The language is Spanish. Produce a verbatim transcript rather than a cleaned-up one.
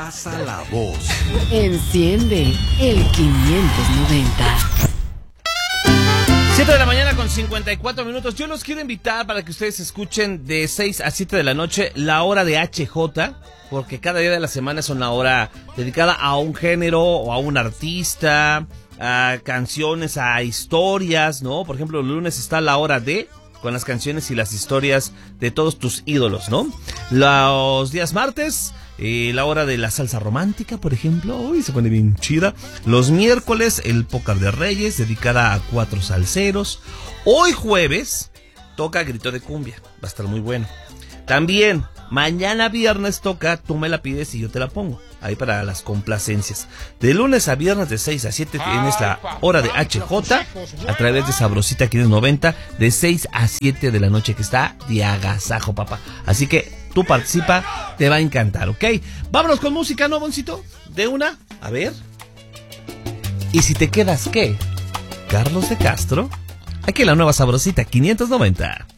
pasa la voz. Enciende el quinientos noventa. siete de la mañana con cincuenta y cuatro minutos. Yo los quiero invitar para que ustedes escuchen de seis a siete de la noche la hora de H J, porque cada día de la semana es una hora dedicada a un género o a un artista, a canciones, a historias, ¿no? Por ejemplo, el lunes está la hora de, con las canciones y las historias de todos tus ídolos, ¿no? Los días martes, eh, la hora de la salsa romántica, por ejemplo, uy, se pone bien chida. Los miércoles, el pócar de Reyes, dedicada a cuatro salseros. Hoy jueves, toca Grito de Cumbia, va a estar muy bueno. También, mañana viernes toca Tú me la pides y yo te la pongo, ahí para las complacencias. De lunes a viernes de seis a siete tienes la hora de H J a través de Sabrosita quinientos noventa de seis a siete de la noche, que está de agasajo, papá. Así que tú participa, te va a encantar, ¿ok? Vámonos con música, ¿no, Boncito? De una, a ver. ¿Y si te quedas qué? Carlos de Castro, aquí en la nueva Sabrosita quinientos noventa.